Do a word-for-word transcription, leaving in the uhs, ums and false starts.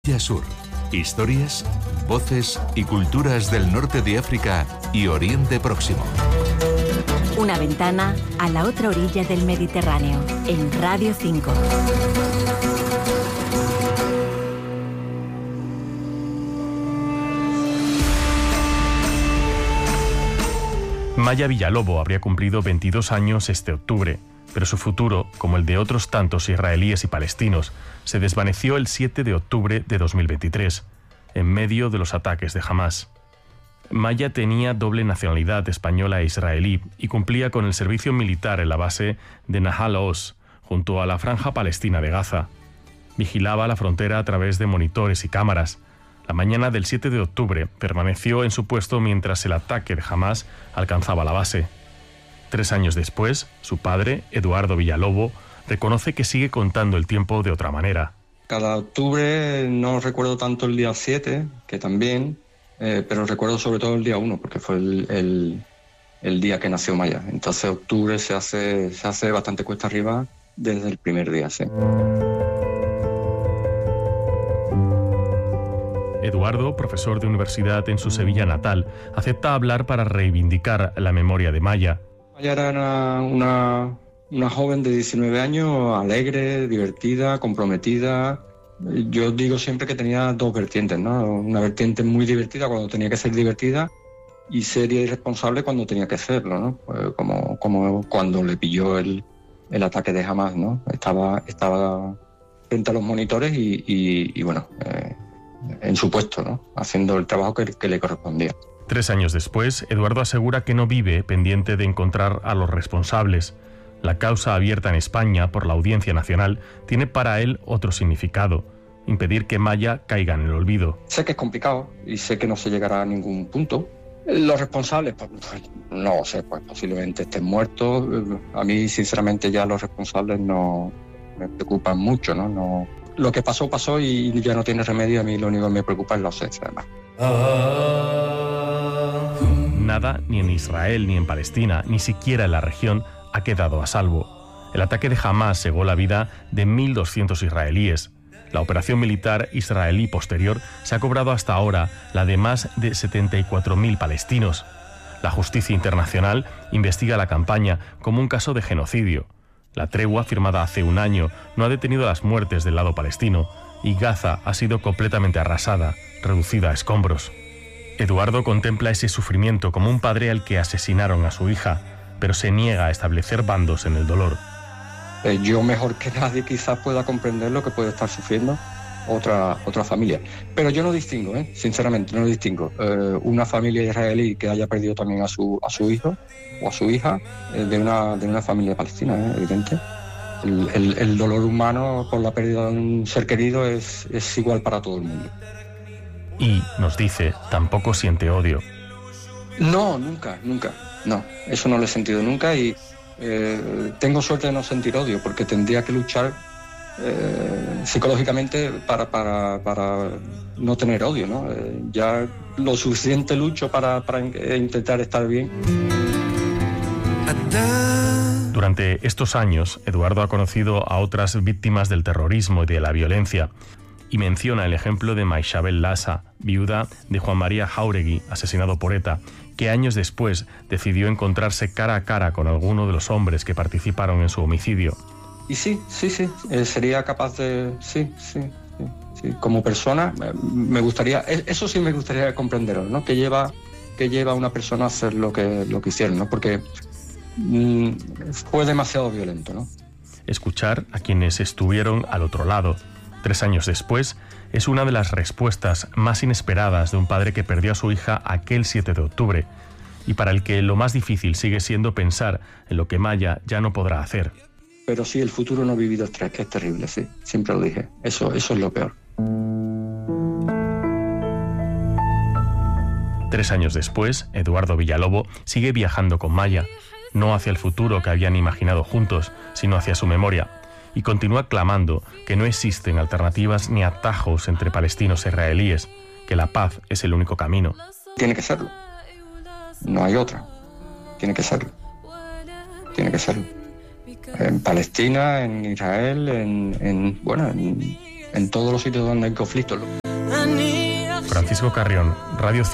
Sur. Historias, voces y culturas del norte de África y Oriente Próximo. Una ventana a la otra orilla del Mediterráneo, en Radio cinco. Maya Villalobos habría cumplido veintidós años este octubre, pero su futuro, como el de otros tantos israelíes y palestinos, se desvaneció el siete de octubre de dos mil veintitrés, en medio de los ataques de Hamás. Maya tenía doble nacionalidad española e israelí y cumplía con el servicio militar en la base de Nahal Oz, junto a la franja palestina de Gaza. Vigilaba la frontera a través de monitores y cámaras. La mañana del siete de octubre permaneció en su puesto mientras el ataque de Hamás alcanzaba la base. Tres años después, su padre, Eduardo Villalobos, reconoce que sigue contando el tiempo de otra manera. Cada octubre no recuerdo tanto el día siete, que también, eh, pero recuerdo sobre todo el día uno, porque fue el, el, el día que nació Maya. Entonces octubre se hace, se hace bastante cuesta arriba desde el primer día, sí. Eduardo, profesor de universidad en su Sevilla natal, acepta hablar para reivindicar la memoria de Maya. Maya era una, una, una joven de diecinueve años, alegre, divertida, comprometida. Yo digo siempre que tenía dos vertientes, ¿no? Una vertiente muy divertida cuando tenía que ser divertida y seria y responsable cuando tenía que serlo, ¿no? Pues como, como cuando le pilló el, el ataque de Hamás, ¿no? Estaba, estaba frente a los monitores y, y, y bueno, eh, en su puesto, ¿no? Haciendo el trabajo que, que le correspondía. Tres años después, Eduardo asegura que no vive pendiente de encontrar a los responsables. La causa abierta en España por la Audiencia Nacional tiene para él otro significado: impedir que Maya caiga en el olvido. Sé que es complicado y sé que no se llegará a ningún punto. Los responsables, pues, no sé, pues posiblemente estén muertos. A mí, sinceramente, ya los responsables no me preocupan mucho, ¿no? no Lo que pasó, pasó y ya no tiene remedio. A mí lo único que me preocupa es la ausencia, además. Nada, ni en Israel, ni en Palestina, ni siquiera en la región, ha quedado a salvo. El ataque de Hamás cegó la vida de mil doscientos israelíes. La operación militar israelí posterior se ha cobrado hasta ahora la de más de setenta y cuatro mil palestinos. La justicia internacional investiga la campaña como un caso de genocidio. La tregua, firmada hace un año, no ha detenido las muertes del lado palestino y Gaza ha sido completamente arrasada, reducida a escombros. Eduardo contempla ese sufrimiento como un padre al que asesinaron a su hija, pero se niega a establecer bandos en el dolor. Eh, yo mejor que nadie quizás pueda comprender lo que puede estar sufriendo otra, otra familia. Pero yo no distingo, ¿eh? Sinceramente, no distingo. Eh, una familia israelí que haya perdido también a su, a su hijo o a su hija eh, de, una, de una familia palestina, ¿eh? Evidente. El, el, el dolor humano por la pérdida de un ser querido es, es igual para todo el mundo. Y, nos dice, tampoco siente odio. No, nunca, nunca. No, eso no lo he sentido nunca y eh, tengo suerte de no sentir odio porque tendría que luchar eh, psicológicamente para, para, para no tener odio, ¿no? Eh, ya lo suficiente lucho para, para intentar estar bien. Durante estos años, Eduardo ha conocido a otras víctimas del terrorismo y de la violencia y menciona el ejemplo de Maixabel Lassa, viuda de Juan María Jáuregui, asesinado por ETA, que años después decidió encontrarse cara a cara con alguno de los hombres que participaron en su homicidio. Y sí, sí, sí, eh, sería capaz de... Sí, sí, sí, sí. Como persona, me gustaría... Eso sí me gustaría comprenderlo, ¿no? Que lleva, que lleva a una persona a hacer lo que, lo que hicieron, ¿no? Porque mmm, fue demasiado violento, ¿no? Escuchar a quienes estuvieron al otro lado. Tres años después, es una de las respuestas más inesperadas de un padre que perdió a su hija aquel siete de octubre y para el que lo más difícil sigue siendo pensar en lo que Maya ya no podrá hacer. Pero sí, el futuro no vivido es, es terrible, sí, siempre lo dije. Eso, eso es lo peor. Tres años después, Eduardo Villalobos sigue viajando con Maya, no hacia el futuro que habían imaginado juntos, sino hacia su memoria. Y continúa clamando que no existen alternativas ni atajos entre palestinos e israelíes, que la paz es el único camino. Tiene que serlo. No hay otra. Tiene que serlo. Tiene que serlo. En Palestina, en Israel, en, en bueno, en, en todos los sitios donde hay conflictos. Francisco Carrión, Radio